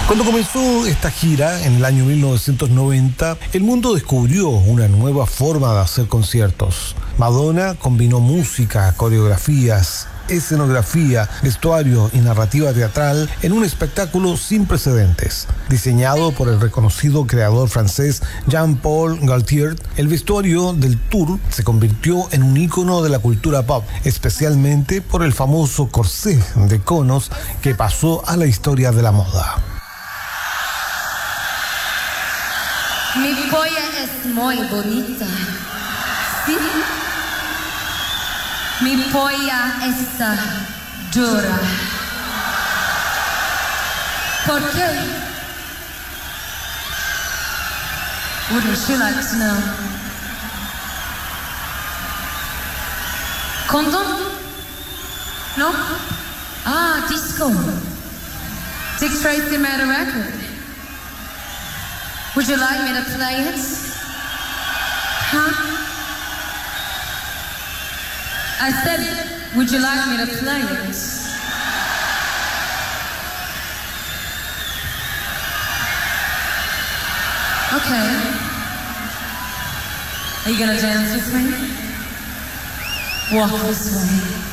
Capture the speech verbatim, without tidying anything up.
Cuando comenzó esta gira en el año mil novecientos noventa, el mundo descubrió una nueva forma de hacer conciertos. Madonna combinó música, coreografías, escenografía, vestuario y narrativa teatral en un espectáculo sin precedentes. Diseñado por el reconocido creador francés Jean-Paul Gaultier, el vestuario del tour se convirtió en un ícono de la cultura pop, especialmente por el famoso corsé de conos que pasó a la historia de la moda. Mi polla es muy bonita. ¿Sí? Mi polla está dura. ¿Por qué? Wouldn't you like to know? ¿Condom? No? Ah, disco. Dick Tracy made a record. Would you like me to play it? Huh? I said, would you like me to play it? Okay. Are you gonna dance with me? Walk this way.